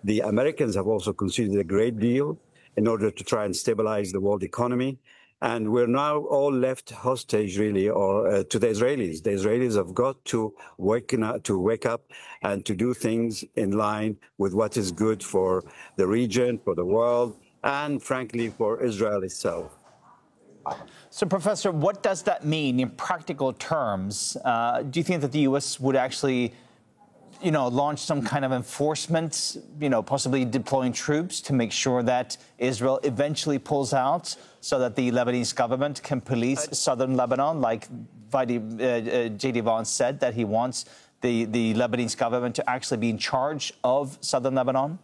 The Americans have also conceded a great deal in order to try and stabilize the world economy. And we're now all left hostage, really, to the Israelis. The Israelis have got to wake up and to do things in line with what is good for the region, for the world, and frankly, for Israel itself. So, Professor, what does that mean in practical terms? Do you think that the U.S. would actually, launch some kind of enforcement, possibly deploying troops to make sure that Israel eventually pulls out so that the Lebanese government can police southern Lebanon, like J.D. Vance said, that he wants the Lebanese government to actually be in charge of southern Lebanon?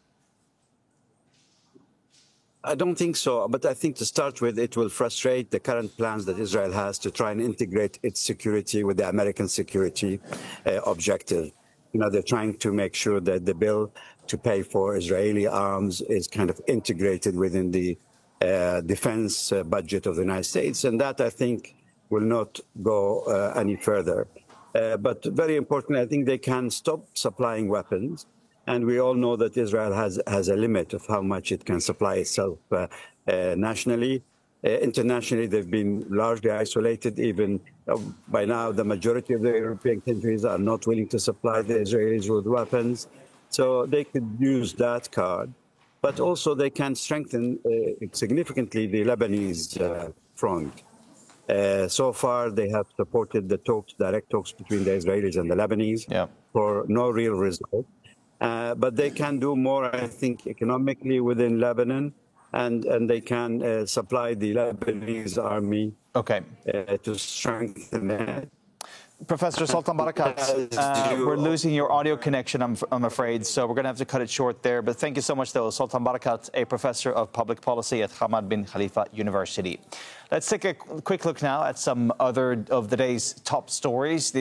I don't think so, but I think to start with, it will frustrate the current plans that Israel has to try and integrate its security with the American security objective. They're trying to make sure that the bill to pay for Israeli arms is kind of integrated within the defense budget of the United States. And that, I think, will not go any further. But very importantly, I think they can stop supplying weapons. And we all know that Israel has a limit of how much it can supply itself nationally. Internationally, they've been largely isolated. Even by now, the majority of the European countries are not willing to supply the Israelis with weapons. So they could use that card. But also they can strengthen significantly the Lebanese front. So far, they have supported the direct talks between the Israelis and the Lebanese for no real result. But they can do more, I think, economically within Lebanon. And they can supply the Lebanese army to strengthen it. Professor Sultan Barakat, we're losing your audio connection, I'm afraid, so we're going to have to cut it short there. But thank you so much, though. Sultan Barakat, a professor of public policy at Hamad bin Khalifa University. Let's take a quick look now at some other of the day's top stories.